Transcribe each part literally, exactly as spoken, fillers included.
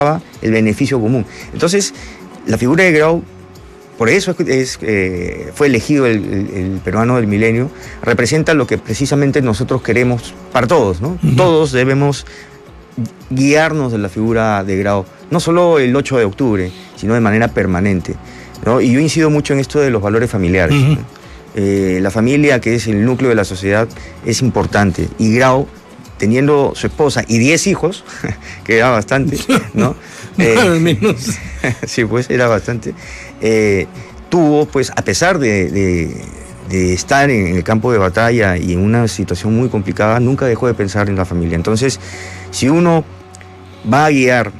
el beneficio común. Entonces, la figura de Grau, por eso es, es, eh, fue elegido el, el, el peruano del milenio, representa lo que precisamente nosotros queremos para todos, ¿no? Uh-huh. Todos debemos guiarnos de la figura de Grau, no solo el ocho de octubre, sino de manera permanente, ¿no? Y yo incido mucho en esto de los valores familiares. Uh-huh. ¿no? eh, la familia, que es el núcleo de la sociedad, es importante. Y Grau, teniendo su esposa y diez hijos, que era bastante, ¿no? eh, Al menos. Sí, pues era bastante. Eh, tuvo, pues, a pesar de, de, de estar en el campo de batalla y en una situación muy complicada, nunca dejó de pensar en la familia. Entonces, si uno va a guiar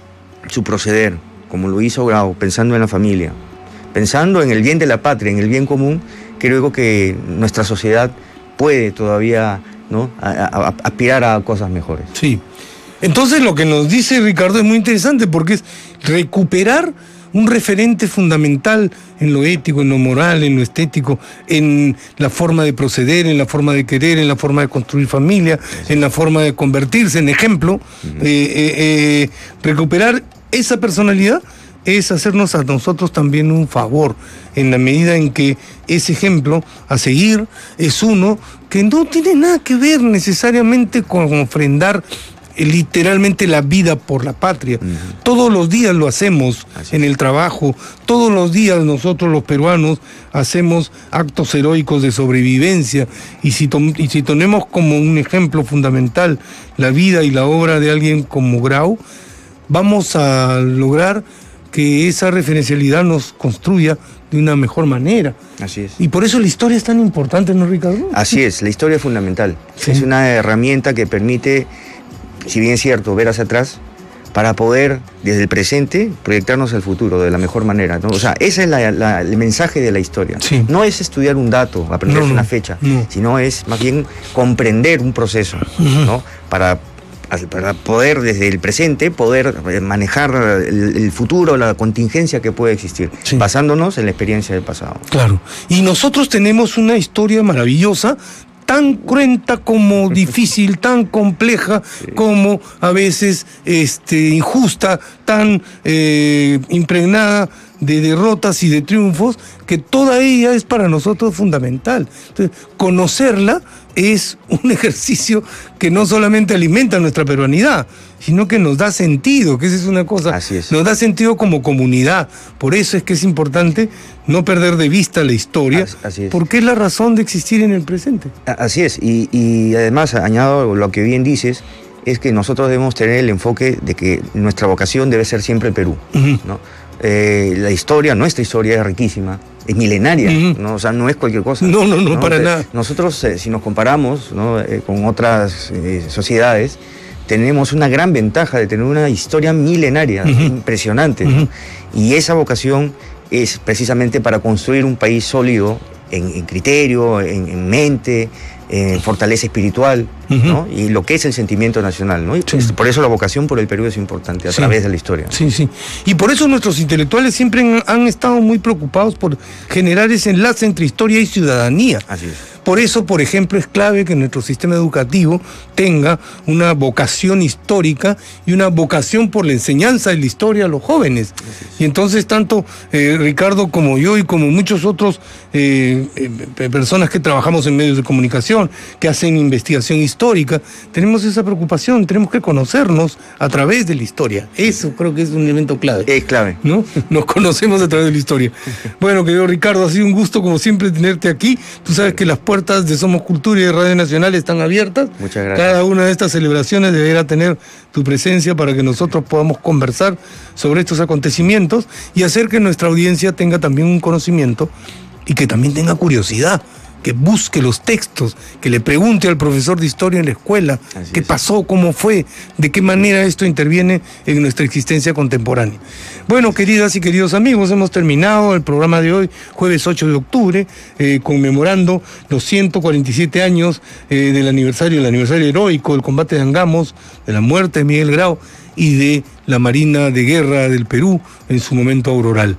su proceder, como lo hizo Grau, pensando en la familia, pensando en el bien de la patria, en el bien común, creo que nuestra sociedad puede todavía, ¿no?, a, a, aspirar a cosas mejores. Sí. Entonces lo que nos dice Ricardo es muy interesante, porque es recuperar un referente fundamental en lo ético, en lo moral, en lo estético, en la forma de proceder, en la forma de querer, en la forma de construir familia, sí, en la forma de convertirse en ejemplo. Uh-huh. eh, eh, eh, recuperar esa personalidad es hacernos a nosotros también un favor, en la medida en que ese ejemplo a seguir es uno que no tiene nada que ver necesariamente con ofrendar literalmente la vida por la patria. Uh-huh. Todos los días lo hacemos. Así en el trabajo, todos los días nosotros los peruanos hacemos actos heroicos de sobrevivencia, y si, tom- y si tenemos como un ejemplo fundamental la vida y la obra de alguien como Grau, vamos a lograr que esa referencialidad nos construya de una mejor manera. Así es. Y por eso la historia es tan importante, ¿no, Ricardo? Así es, la historia es fundamental. Sí. Es una herramienta que permite, si bien es cierto, ver hacia atrás, para poder, desde el presente, proyectarnos al futuro de la mejor manera, ¿no? O sea, ese es la, la, el mensaje de la historia. Sí. No es estudiar un dato, aprender no, no, una fecha, no. sino es más bien comprender un proceso, uh-huh. ¿no? Para... para poder desde el presente poder manejar el, el futuro, la contingencia que puede existir, sí. basándonos en la experiencia del pasado. Claro, y nosotros tenemos una historia maravillosa, tan cruenta como difícil, tan compleja sí. como a veces este, injusta, tan eh, impregnada de derrotas y de triunfos, que toda ella es para nosotros fundamental. Entonces, conocerla es un ejercicio que no solamente alimenta nuestra peruanidad, sino que nos da sentido, que esa es una cosa, Así es. nos da sentido como comunidad. Por eso es que es importante no perder de vista la historia, Así es. porque es la razón de existir en el presente. Así es, y, y además, añado lo que bien dices, es que nosotros debemos tener el enfoque de que nuestra vocación debe ser siempre el Perú, uh-huh. ¿no? Eh, la historia, nuestra historia es riquísima, es milenaria, uh-huh. ¿no? O sea, no es cualquier cosa. No, no, no, ¿no? para Te, nada. Nosotros, eh, si nos comparamos, ¿no? eh, con otras eh, sociedades, tenemos una gran ventaja de tener una historia milenaria, uh-huh. impresionante, uh-huh. ¿no? Y esa vocación es precisamente para construir un país sólido en, en criterio, en, en mente, en fortaleza espiritual, uh-huh. ¿no? Y lo que es el sentimiento nacional, ¿no? Y sí. pues, por eso la vocación por el Perú es importante, a sí. través de la historia. Sí, sí. Y por eso nuestros intelectuales siempre han, han estado muy preocupados por generar ese enlace entre historia y ciudadanía. Así es. Por eso, por ejemplo, es clave que nuestro sistema educativo tenga una vocación histórica y una vocación por la enseñanza de la historia a los jóvenes. Y entonces, tanto eh, Ricardo como yo y como muchos otros eh, eh, personas que trabajamos en medios de comunicación, que hacen investigación histórica, tenemos esa preocupación, tenemos que conocernos a través de la historia. Eso creo que es un elemento clave. Es clave. ¿No? Nos conocemos a través de la historia. Bueno, querido Ricardo, ha sido un gusto como siempre tenerte aquí. Tú sabes que las puertas de Somos Cultura y de Radio Nacional están abiertas. Muchas gracias. Cada una de estas celebraciones deberá tener tu presencia para que nosotros podamos conversar sobre estos acontecimientos y hacer que nuestra audiencia tenga también un conocimiento y que también tenga curiosidad, que busque los textos, que le pregunte al profesor de historia en la escuela Así qué es. pasó, cómo fue, de qué manera esto interviene en nuestra existencia contemporánea. Bueno, queridas y queridos amigos, hemos terminado el programa de hoy, jueves ocho de octubre, eh, conmemorando los ciento cuarenta y siete años eh, del aniversario, el aniversario heroico del combate de Angamos, de la muerte de Miguel Grau y de la Marina de Guerra del Perú en su momento auroral.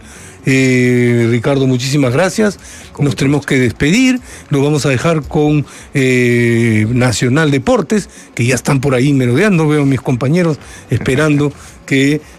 Eh, Ricardo, muchísimas gracias. Nos tenemos que despedir. Lo vamos a dejar con eh, Nacional Deportes, que ya están por ahí merodeando. Veo a mis compañeros esperando que